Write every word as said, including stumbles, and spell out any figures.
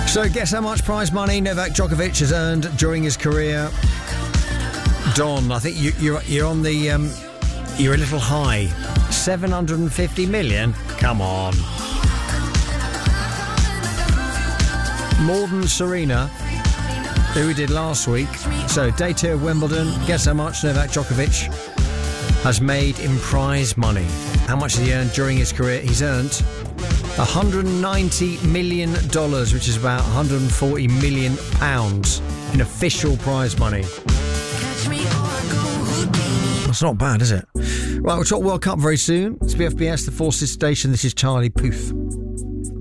So guess how much prize money Novak Djokovic has earned during his career? Don, I think you, you're you're on the um, you're a little high. seven hundred fifty million? Come on. More than Serena, who we did last week. So day two of Wimbledon. Guess how much Novak Djokovic has made in prize money? How much has he earned during his career? He's earned one hundred ninety million dollars, which is about one hundred forty million pounds in official prize money. That's not bad, is it? Right, we'll talk World Cup very soon. It's B F B S, the Forces Station. This is Charlie Puth.